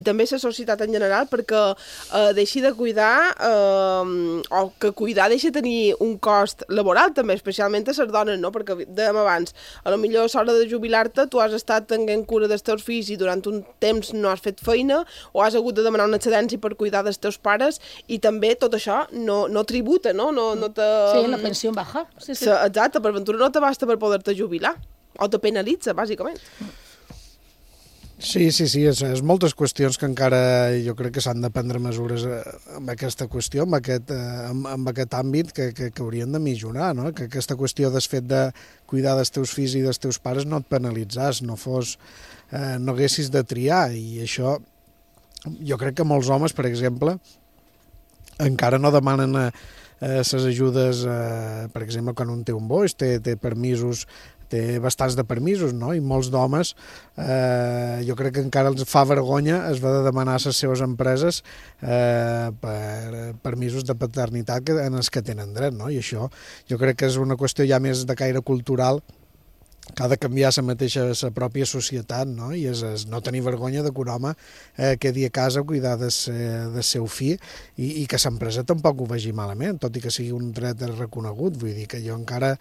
també la societat en general, perquè deixi de cuidar o que cuidar deixi de tenir un cost laboral també, especialment a les dones, no? Perquè dèiem abans, a lo millor a l'hora de jubilar-te tu has estat tenint cura dels teus fills i durant un temps no has fet feina o has hagut de demanar una excedència per cuidar dels teus pares i també tot això no tributa, no? Sí, la pensió baja. Sí. Exacte, per ventura no te basta per poder-te jubilar o te penalitza, bàsicament. Sí, és moltes qüestions que encara jo crec que s'han de prendre mesures amb aquesta qüestió, amb aquest àmbit que haurien de millorar, no? Que aquesta qüestió del fet de cuidar dels teus fills i dels teus pares no et penalitzàs, no haguessis de triar, i això jo crec que molts homes, per exemple, encara no demanen les ajudes, per exemple, quan un té un boix, té permisos, té bastants de permisos, no? I molts d'homes, jo crec que encara els fa vergonya es va de demanar a les seves empreses per permisos de paternitat en els que tenen dret, no? I això jo crec que és una qüestió ja més de caire cultural que ha de canviar la pròpia societat, no? I és no tenir vergonya de que un home quedi a casa a cuidar del seu fill i que l'empresa tampoc ho vegi malament, tot i que sigui un dret reconegut. Vull dir que jo encara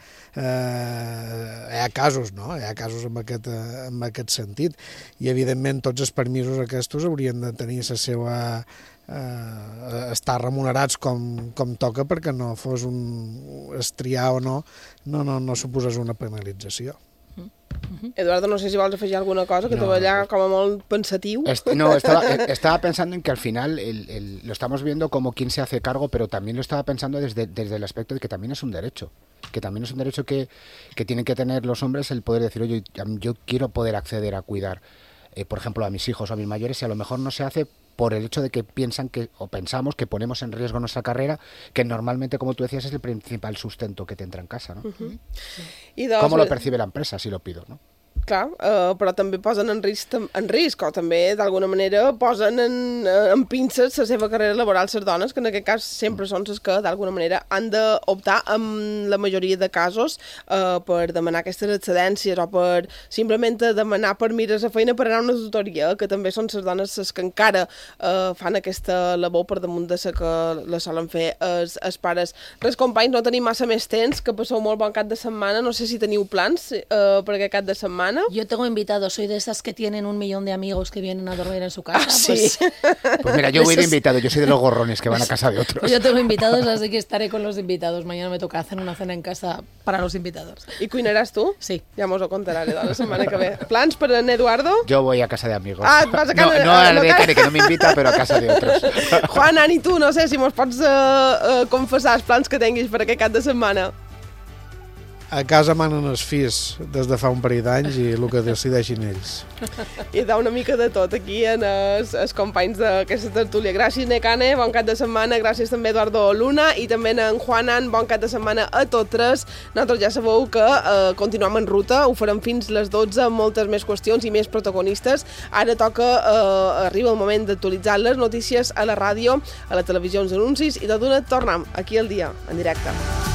hi ha casos, no? Hi ha casos en aquest sentit, i evidentment tots els permisos aquests haurien de tenir la seva estar remunerats com toca, perquè no fos estriar o no suposés una penalització. Eduardo, no sé si vols afegir alguna cosa, que te veía como molt pensatiu. No, estaba pensando en que al final lo estamos viendo como quien se hace cargo, pero también lo estaba pensando desde el aspecto de que también es un derecho. Que también es un derecho que tienen que tener los hombres, el poder decir, oye, yo quiero poder acceder a cuidar, por ejemplo, a mis hijos o a mis mayores, y a lo mejor no se hace por el hecho de que pensamos que ponemos en riesgo nuestra carrera, que normalmente, como tú decías, es el principal sustento que tendrá en casa, ¿no? ¿Cómo lo percibe la empresa si lo pido, no? Clar, però també posen en risc, o també d'alguna manera posen en pinces la seva carrera laboral les dones, que en aquest cas sempre són les que d'alguna manera han d'optar en la majoria de casos per demanar aquestes excedències o per simplement demanar permís a feina per anar a una tutoria, que també són les dones les que encara fan aquesta labor per damunt de la que la solen fer els pares. Res, companys, no tenim massa més temps, que passeu molt bon cap de setmana, no sé si teniu plans per aquest cap de setmana. Yo tengo invitados, soy de esas que tienen 1 millón de amigos que vienen a dormir en su casa. Ah, sí. Pues mira, yo voy de invitado, yo soy de los gorrones que van a casa de otros. Pues yo tengo invitados, así que estaré con los invitados. Mañana me toca hacer una cena en casa para los invitados. ¿Y cuinarás tú? Sí. Ya mos ho contarà la setmana que ve. ¿Plans per en Eduardo? Yo voy a casa de amigos. Ah, vas a casa no a la de Care, que no me invita, pero a casa de otros. Juan, Ani, tu, no sé si mos pots confessar els plans que tinguis per aquest cap de setmana. A casa manen els fills des de fa un parell d'anys i el que decideixin ells. I da una mica de tot aquí en els companys d'aquesta tertúlia. Gràcies, Nekane, bon cap de setmana. Gràcies també a Eduardo Luna i també a en Juanan, bon cap de setmana a tots tres. Nosaltres ja sabeu que continuem en ruta, ho farem fins les 12 amb moltes més qüestions i més protagonistes. Ara arriba el moment d'actualitzar les notícies a la ràdio, a la televisió, els anuncis, i tot d'una tornem aquí al dia, en directe.